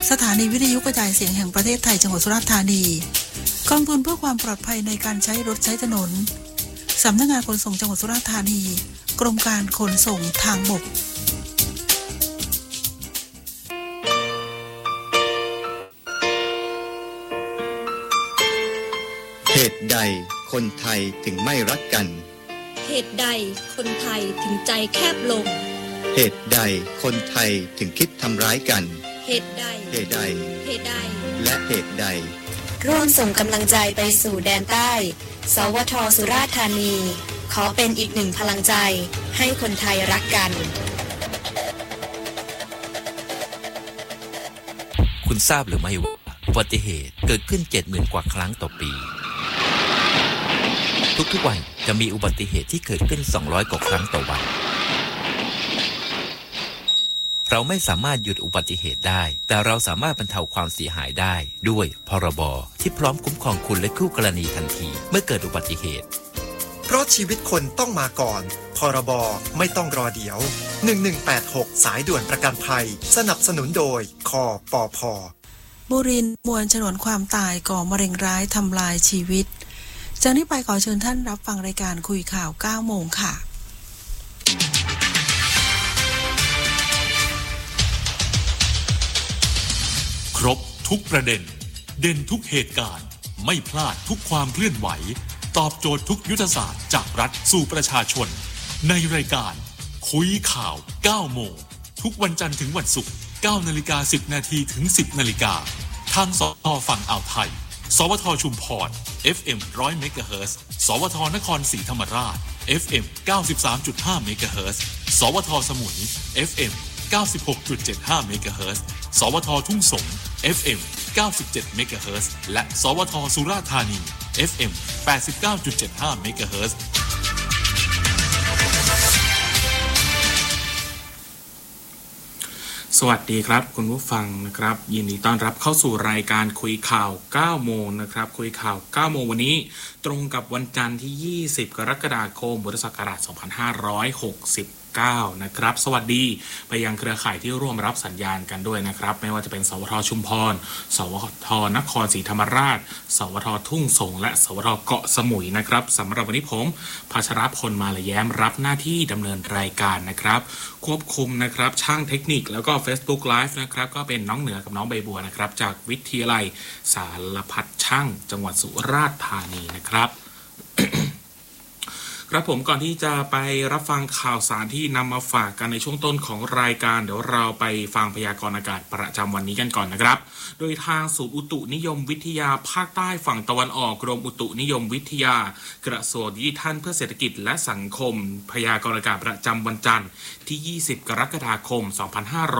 สถานีวิทยุกระจายเสียงแห่งประเทศไทยจังหวัดสุราษฎร์ธานีกองทุนเพื่อความปลอดภัยในการใช้รถใช้ถนนสำนักงานขนส่งจังหวัดสุราษฎร์ธานีกรมการขนส่งทางบกเหตุใดคนไทยถึงไม่รักกันเหตุใดคนไทยถึงใจแคบลงเหตุใดคนไทยถึงคิดทำร้ายกันเหตุใดและเหตุใดร่วมส่งกำลังใจไปสู่แดนใต้สวท.สุราษฎร์ธานีขอเป็นอีกหนึ่งพลังใจให้คนไทยรักกันคุณทราบหรือไม่ว่าอุบัติเหตุเกิดขึ้น 70,000 กว่าครั้งต่อปีทุกๆวันจะมีอุบัติเหตุที่เกิดขึ้น200 กว่าครั้งต่อวันเราไม่สามารถหยุดอุบัติเหตุได้แต่เราสามารถบรรเทาความเสียหายได้ด้วยพรบที่พร้อมคุ้มครองคุณและคู่กรณีทันทีเมื่อเกิดอุบัติเหตุเพราะชีวิตคนต้องมาก่อนพรบไม่ต้องรอเดี๋ยว1186สายด่วนประกันภัยสนับสนุนโดยคปภ. บุรินทร์มวลฉนวนความตายก่อมะเร็งร้ายทำลายชีวิตจากนี้ไปขอเชิญท่านรับฟังรายการคุยข่าว 9 โมงค่ะครบทุกประเด็นเด่นทุกเหตุการณ์ไม่พลาดทุกความเคลื่อนไหวตอบโจทย์ทุกยุทธศาสตร์จากรัฐสู่ประชาชนในรายการคุยข่าว 9 โมงทุกวันจันทร์ถึงวันศุกร์ 9:10 นาทีถึง 10 นาฬิกาทางสท.ฝั่งอ่าวไทยสวท.ชุมพร FM 100 เมกะเฮิรตซ์สวท.นครศรีธรรมราช FM 93.5 เมกะเฮิรตซ์สวท.สมุย FM 96.75 เมกะเฮิรตซ์สวท.ทุ่งสง FM 97 เมกะเฮิรตซ์และสวท.สุราษฎร์ธานี FM 89.75 เมกะเฮิรตซ์สวัสดีครับคุณผู้ฟังนะครับยินดีต้อนรับเข้าสู่รายการคุยข่าว 9 โมงนะครับคุยข่าว 9 โมงวันนี้ตรงกับวันจันทร์ที่ 20 กรกฎาคมพุทธศักราช 2569 นะครับสวัสดีไปยังเครือข่ายที่ร่วมรับสัญญาณกันด้วยนะครับไม่ว่าจะเป็นสวท.ชุมพรสวท.นครศรีธรรมราชสวท.ทุ่งสงและสวท.เกาะสมุยนะครับสำหรับวันนี้ผมภัชรพลมาละแย้มรับหน้าที่ดำเนินรายการนะครับควบคุมนะครับช่างเทคนิคแล้วก็ Facebook Live นะครับก็เป็นน้องเหนือกับน้องใบบัวนะครับจากวิทยาลัยสารพัดช่างจังหวัดสุราษฎร์ธานีนะครับ ครับผมก่อนที่จะไปรับฟังข่าวสารที่นำมาฝากกันในช่วงต้นของรายการเดี๋ยวเราไปฟังพยากรณ์อากาศประจำวันนี้กันก่อนนะครับโดยทางศูนย์อุตุนิยมวิทยาภาคใต้ฝั่งตะวันออกกรมอุตุนิยมวิทยากระทรวงดิจิทัลเพื่อเศรษฐกิจและสังคมพยากรณ์อากาศประจำวันจันทร์ที่ 20 กรกฎาคม 2569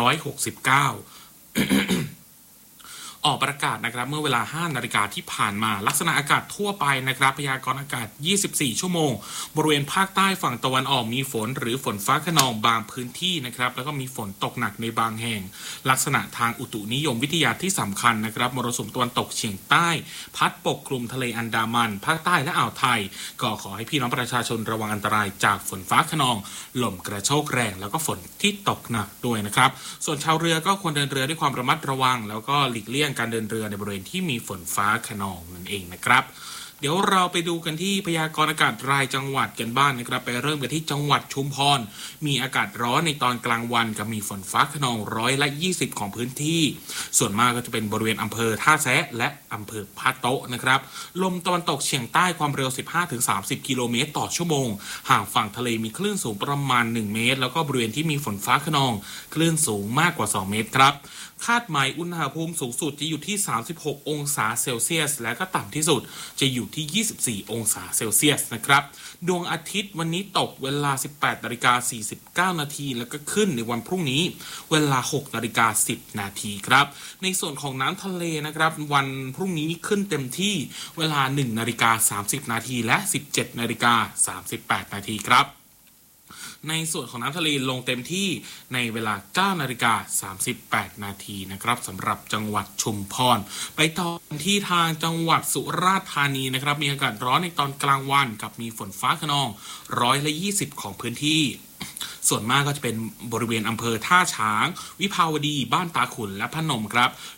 ออกประกาศนะครับเมื่อเวลา 5 นาฬิกาที่ผ่านมาลักษณะอากาศทั่วไปนะครับพยากรณ์อากาศ 24 ชั่วโมงบริเวณภาคใต้ฝั่งตะวันออกมีฝนหรือฝนฟ้าคะนองบางพื้นที่นะครับแล้วก็มีฝนตกหนักในบางแห่งลักษณะทางอุตุนิยมวิทยาที่สำคัญนะครับมรสุมตะวันตกเฉียงใต้พัดปกคลุมทะเลอันดามันภาคใต้และอ่าวไทยก็ขอให้พี่น้องประชาชนระวังอันตรายจากฝนฟ้าคะนองลมกระโชกแรงแล้วก็ฝนที่ตกหนักด้วยนะครับส่วนชาวเรือก็ควรเดินเรือด้วยความระมัดระวังแล้วก็หลีกเลี่ยงการเดินเรือในบริเวณที่มีฝนฟ้าคะนองนั่นเองนะครับเดี๋ยวเราไปดูกันที่พยากรณ์อากาศรายจังหวัดกันบ้าง นะครับไปเริ่มกันที่จังหวัดชุมพรมีอากาศร้อนในตอนกลางวันกับมีฝนฟ้าคะนอง120ของพื้นที่ส่วนมากก็จะเป็นบริเวณอำเภอท่าแซะและอำเภอพะโต๊ะนะครับลมตะวันตกเฉียงใต้ความเร็ว 15-30 กิโลเมตรต่อชั่วโมงห่างฝั่งทะเลมีคลื่นสูงประมาณ1เมตรแล้วก็บริเวณที่มีฝนฟ้าคะนองคลื่นสูงมากกว่า2เมตรครับคาดหมายอุณหภูมิสูงสุดจะอยู่ที่36องศาเซลเซียสและก็ต่ำที่สุดจะอยู่ที่24องศาเซลเซียสนะครับดวงอาทิตย์วันนี้ตกเวลา 18:49 นาทีแล้วก็ขึ้นในวันพรุ่งนี้เวลา 6:10 นาทีครับในส่วนของน้ำทะเลนะครับวันพรุ่งนี้ขึ้นเต็มที่เวลา 1:30 นาทีและ 17:38 นาทีครับในส่วนของน้ำทะเลลงเต็มที่ในเวลา 9:38 นาทีนะครับสำหรับจังหวัดชุมพรไปต่อที่ทางจังหวัดสุราษฎร์ธานีนะครับมีอากาศร้อนในตอนกลางวันกับมีฝนฟ้าคะนอง120ของพื้นที่ส่วนมากก็จะเป็นบริเวณอำเภอท่าช้างวิภาวดีบ้านตาขุนและพนมครับ